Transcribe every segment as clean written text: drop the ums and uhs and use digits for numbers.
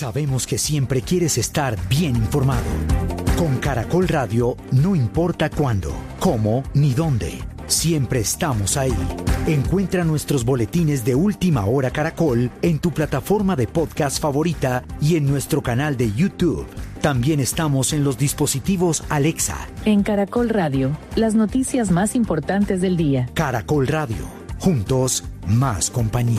Sabemos que siempre quieres estar bien informado. Con Caracol Radio, no importa cuándo, cómo ni dónde, siempre estamos ahí. Encuentra nuestros boletines de Última Hora Caracol en tu plataforma de podcast favorita y en nuestro canal de YouTube. También estamos en los dispositivos Alexa. En Caracol Radio, las noticias más importantes del día. Caracol Radio, juntos, más compañía.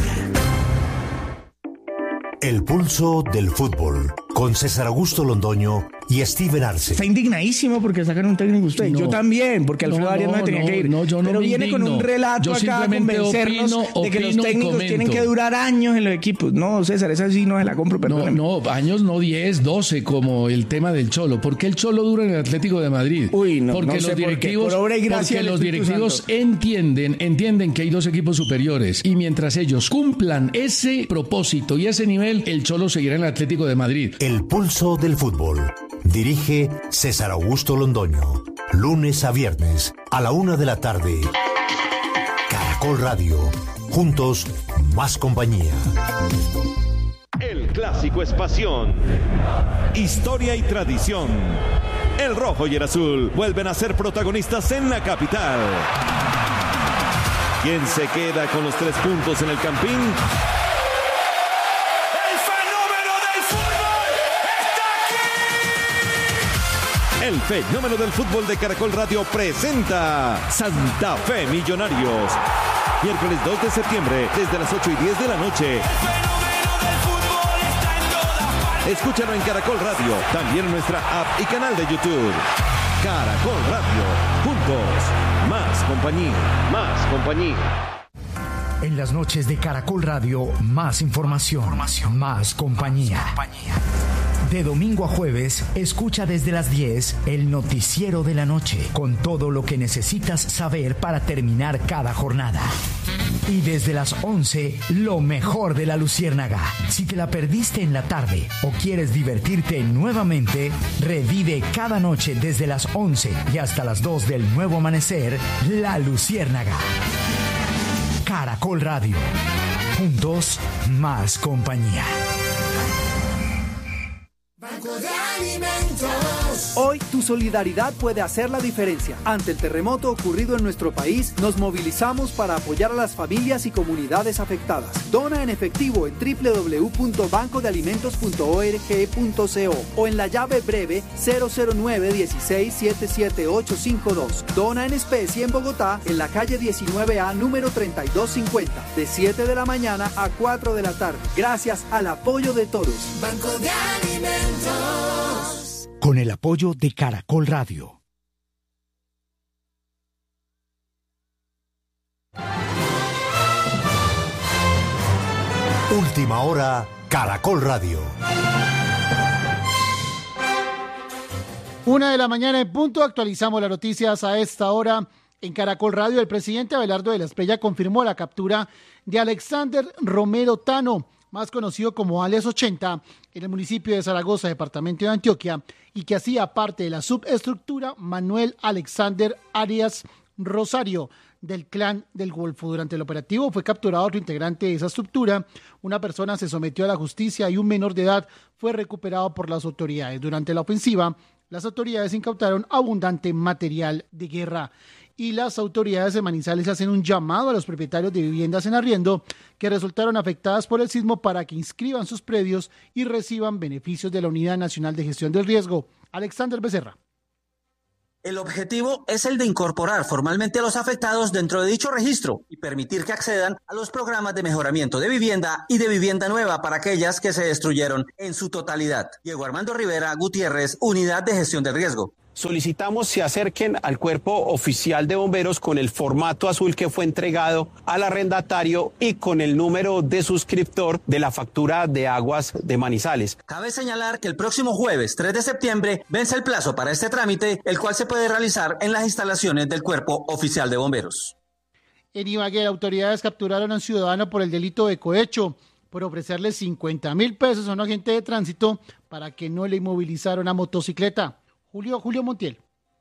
El pulso del fútbol, con César Augusto Londoño y Steven Arce. Está indignadísimo porque sacan un técnico usted. No, yo también, porque Alfredo Arias no tenía que ir. Pero viene con un relato acá a convencernos de que los técnicos tienen que durar años en los equipos. No, César, esa sí no se la compro, perdóname. No, años no 10, 12, como el tema del Cholo. ¿Por qué el Cholo dura en el Atlético de Madrid? Porque los directivos, entienden que hay dos equipos superiores. Y mientras ellos cumplan ese propósito y ese nivel, el Cholo seguirá en el Atlético de Madrid. El pulso del fútbol. Dirige César Augusto Londoño. Lunes a viernes a la 1:00 p.m. Caracol Radio. Juntos, más compañía. El clásico es pasión, historia y tradición. El rojo y el azul vuelven a ser protagonistas en la capital. ¿Quién se queda con los 3 puntos en el Campín? El fenómeno del fútbol de Caracol Radio presenta Santa Fe Millonarios. Miércoles 2 de septiembre, desde las 8:10 de la noche. Escúchalo en Caracol Radio, también en nuestra app y canal de YouTube. Caracol Radio, juntos, más compañía, más compañía. En las noches de Caracol Radio, más información, más compañía. De domingo a jueves, escucha desde las 10 el noticiero de la noche, con todo lo que necesitas saber para terminar cada jornada. Y desde las 11, lo mejor de la Luciérnaga. Si te la perdiste en la tarde o quieres divertirte nuevamente, revive cada noche desde las 11 y hasta las 2 del nuevo amanecer, La Luciérnaga. Caracol Radio. Juntos, más compañía. Banco de Alimentos. Hoy tu solidaridad puede hacer la diferencia. Ante el terremoto ocurrido en nuestro país, nos movilizamos para apoyar a las familias y comunidades afectadas. Dona en efectivo en www.bancodealimentos.org.co o en la llave breve 009-16-77852. Dona en especie en Bogotá, en la calle 19A, número 3250, de 7 de la mañana a 4 de la tarde. Gracias al apoyo de todos. Banco de Alimentos. Con el apoyo de Caracol Radio. Última hora, Caracol Radio. 1:00 a.m. en punto, actualizamos las noticias a esta hora en Caracol Radio. El presidente Abelardo de la Espriella confirmó la captura de Alexander Romero Tano, más conocido como alias 80, en el municipio de Zaragoza, departamento de Antioquia, y que hacía parte de la subestructura Manuel Alexander Arias Rosario, del Clan del Golfo. Durante el operativo fue capturado otro integrante de esa estructura, una persona se sometió a la justicia y un menor de edad fue recuperado por las autoridades. Durante la ofensiva, las autoridades incautaron abundante material de guerra. Y las autoridades de Manizales hacen un llamado a los propietarios de viviendas en arriendo que resultaron afectadas por el sismo para que inscriban sus predios y reciban beneficios de la Unidad Nacional de Gestión del Riesgo. Alexander Becerra. El objetivo es el de incorporar formalmente a los afectados dentro de dicho registro y permitir que accedan a los programas de mejoramiento de vivienda y de vivienda nueva para aquellas que se destruyeron en su totalidad. Diego Armando Rivera Gutiérrez, Unidad de Gestión del Riesgo. Solicitamos se acerquen al cuerpo oficial de bomberos con el formato azul que fue entregado al arrendatario y con el número de suscriptor de la factura de aguas de Manizales. Cabe señalar que el próximo jueves 3 de septiembre vence el plazo para este trámite, el cual se puede realizar en las instalaciones del cuerpo oficial de bomberos. En Ibagué, autoridades capturaron a un ciudadano por el delito de cohecho, por ofrecerle 50,000 pesos a un agente de tránsito para que no le inmovilizara una motocicleta. Julio Montiel.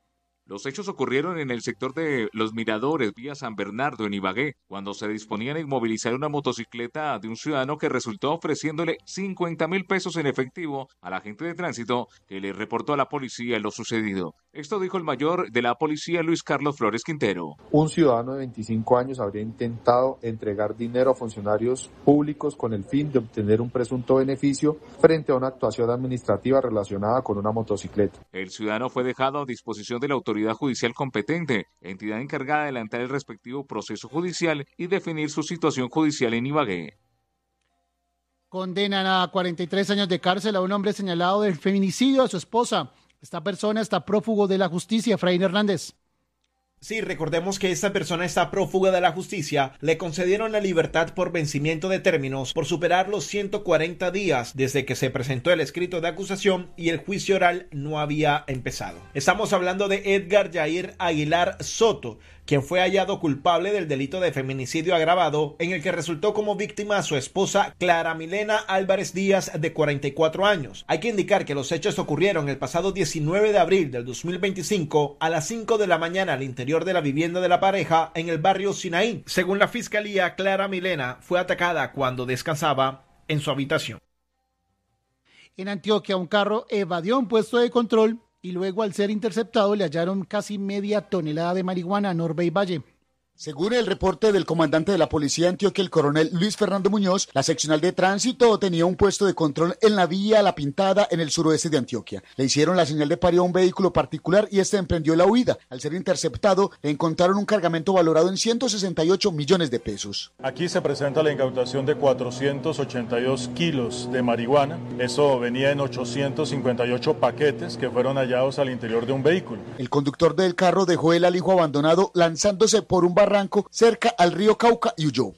Los hechos ocurrieron en el sector de Los Miradores, vía San Bernardo, en Ibagué, cuando se disponían a inmovilizar una motocicleta de un ciudadano que resultó ofreciéndole 50.000 pesos en efectivo al agente de tránsito que le reportó a la policía lo sucedido. Esto dijo el mayor de la policía, Luis Carlos Flores Quintero. Un ciudadano de 25 años habría intentado entregar dinero a funcionarios públicos con el fin de obtener un presunto beneficio frente a una actuación administrativa relacionada con una motocicleta. El ciudadano fue dejado a disposición de la autoridad judicial competente, entidad encargada de adelantar el respectivo proceso judicial y definir su situación judicial en Ibagué. Condenan a 43 años de cárcel a un hombre señalado del feminicidio a su esposa. Esta persona está prófugo de la justicia. Efraín Hernández. Sí, recordemos que esta persona está prófuga de la justicia. Le concedieron la libertad por vencimiento de términos por superar los 140 días desde que se presentó el escrito de acusación y el juicio oral no había empezado. Estamos hablando de Edgar Yair Aguilar Soto, quien fue hallado culpable del delito de feminicidio agravado, en el que resultó como víctima a su esposa Clara Milena Álvarez Díaz, de 44 años. Hay que indicar que los hechos ocurrieron el pasado 19 de abril del 2025 a las 5 de la mañana al interior de la vivienda de la pareja en el barrio Sinaí. Según la fiscalía, Clara Milena fue atacada cuando descansaba en su habitación. En Antioquia, un carro evadió un puesto de control y luego, al ser interceptado, le hallaron casi media tonelada de marihuana a Norbey Valle. Según el reporte del comandante de la policía de Antioquia, el coronel Luis Fernando Muñoz, la seccional de tránsito tenía un puesto de control en la vía La Pintada, en el suroeste de Antioquia. Le hicieron la señal de paro a un vehículo particular y este emprendió la huida. Al ser interceptado, le encontraron un cargamento valorado en 168 millones de pesos. Aquí se presenta la incautación de 482 kilos de marihuana. Eso venía en 858 paquetes que fueron hallados al interior de un vehículo. El conductor del carro dejó el alijo abandonado lanzándose por un barranco cerca al río Cauca y huyó.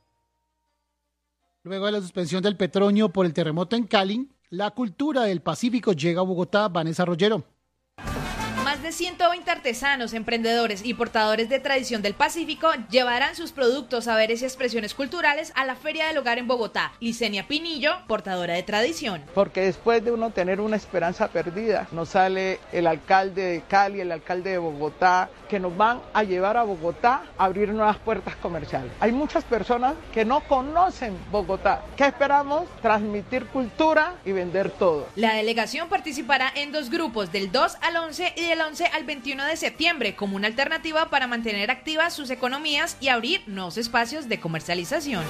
Luego de la suspensión del petróleo por el terremoto en Cali, la cultura del Pacífico llega a Bogotá. Vanessa Rollero. Más de 120 artesanos, emprendedores y portadores de tradición del Pacífico llevarán sus productos, saberes y expresiones culturales a la Feria del Hogar en Bogotá. Licenia Pinillo, portadora de tradición. Porque después de uno tener una esperanza perdida, nos sale el alcalde de Cali, el alcalde de Bogotá, que nos van a llevar a Bogotá a abrir nuevas puertas comerciales. Hay muchas personas que no conocen Bogotá. ¿Qué esperamos? Transmitir cultura y vender todo. La delegación participará en 2 grupos, del 2 al 11 y del 11 al 21 de septiembre, como una alternativa para mantener activas sus economías y abrir nuevos espacios de comercialización.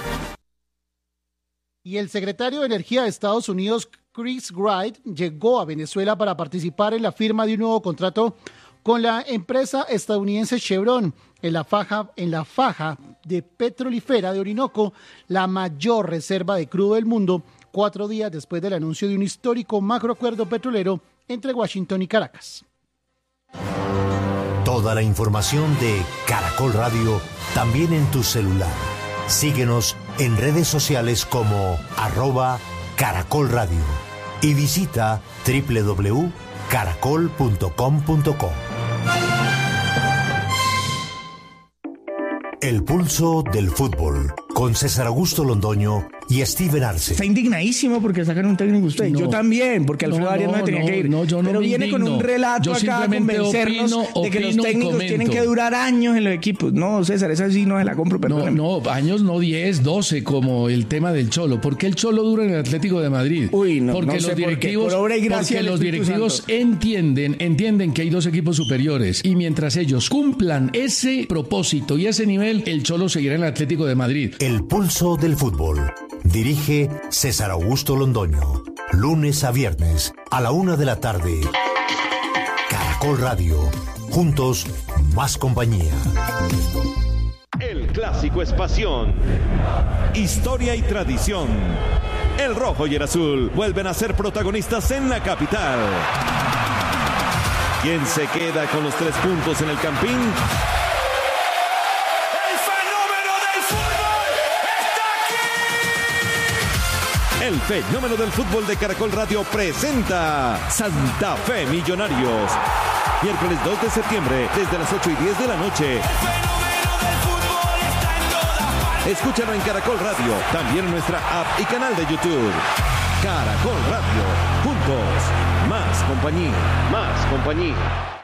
Y el secretario de Energía de Estados Unidos, Chris Wright, llegó a Venezuela para participar en la firma de un nuevo contrato con la empresa estadounidense Chevron en la faja de petrolífera de Orinoco, la mayor reserva de crudo del mundo, 4 días después del anuncio de un histórico macroacuerdo petrolero entre Washington y Caracas. Toda la información de Caracol Radio también en tu celular. Síguenos en redes sociales como @Caracol Radio y visita www.caracol.com.co. El pulso del fútbol con César Augusto Londoño y Steven Arce. Está indignadísimo porque sacan un técnico usted. No, yo también, porque Alfredo Arias no tenía que ir. Pero viene con un relato acá a convencernos de que los técnicos tienen que durar años en los equipos. No, César, esa sí no se la compro, perdóname. No, años no 10, 12, como el tema del Cholo. ¿Por qué el Cholo dura en el Atlético de Madrid? Uy, no, porque no sé los directivos, por obra y gracia porque los directivos entienden que hay 2 equipos superiores y mientras ellos cumplan ese propósito y ese nivel, el Cholo seguirá en el Atlético de Madrid. El pulso del fútbol. Dirige César Augusto Londoño. Lunes a viernes a la 1 de la tarde. Caracol Radio. Juntos, más compañía. El clásico es pasión, historia y tradición. El rojo y el azul vuelven a ser protagonistas en la capital. ¿Quién se queda con los 3 puntos en el Campín? El fenómeno del fútbol de Caracol Radio presenta Santa Fe Millonarios. Miércoles 2 de septiembre, desde las 8:10 de la noche. Escúchalo en Caracol Radio, también en nuestra app y canal de YouTube. Caracol Radio, juntos, más compañía, más compañía.